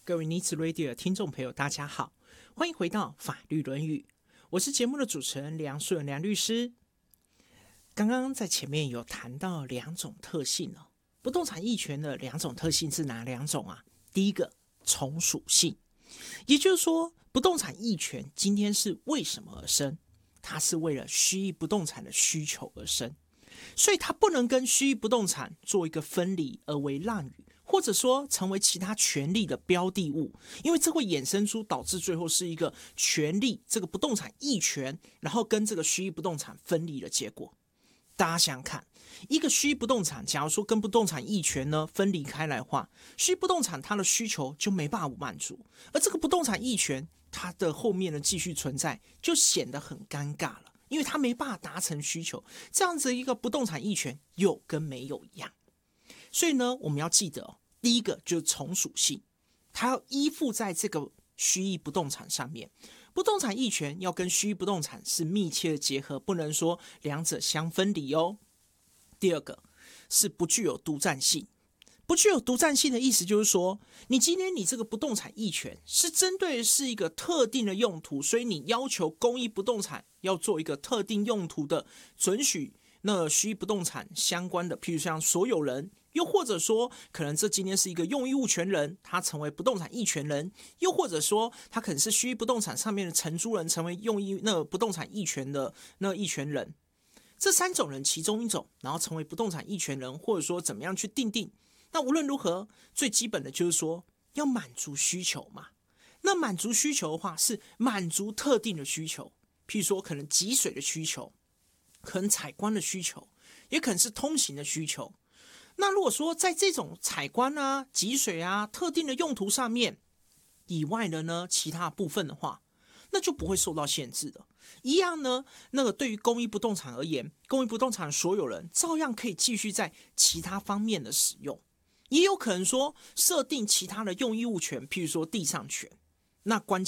各位尼子 Radio 的听众朋友，大家好，欢迎回到法律论语，我是节目的主持人梁顺梁律师。刚刚在前面有谈到两种特性哦，不动产役权的两种特性是哪两种啊？第一个从属性，也就是说，不动产役权今天是为什么而生？它是为了虚役不动产的需求而生，所以它不能跟虚役不动产做一个分离而为让与，或者说成为其他权利的标的物，因为这会衍生出导致最后是一个权利这个不动产役权，然后跟这个虚役不动产分离的结果。大家想想看，一个虚役不动产，假如说跟不动产役权呢分离开来的话，虚役不动产它的需求就没办法满足，而这个不动产役权它的后面的继续存在就显得很尴尬了，因为它没办法达成需求，这样子一个不动产役权有跟没有一样。所以呢，我们要记得第一个就是从属性，它要依附在这个虚役不动产上面，不动产役权要跟虚役不动产是密切的结合，不能说两者相分离哦。第二个是不具有独占性，不具有独占性的意思就是说，你今天你这个不动产役权是针对的是一个特定的用途，所以你要求公益不动产要做一个特定用途的准许，那虚役不动产相关的，譬如像所有人，又或者说可能这今天是一个用益物权人，他成为不动产役权人，又或者说他可能是虚役不动产上面的承租人，成为用益那不动产役权的那役权人，这三种人其中一种，然后成为不动产役权人，或者说怎么样去定定。那无论如何，最基本的就是说要满足需求嘛。那满足需求的话，是满足特定的需求，譬如说可能集水的需求，可能采光的需求，也可能是通行的需求。那如果说在这种采光啊、集水啊、特定的用途上面以外的呢，其他部分的话，那就不会受到限制的。一样呢，那个对于公益不动产而言，公益不动产所有人照样可以继续在其他方面的使用，也有可能说设定其他的用益物权，譬如说地上权。那关键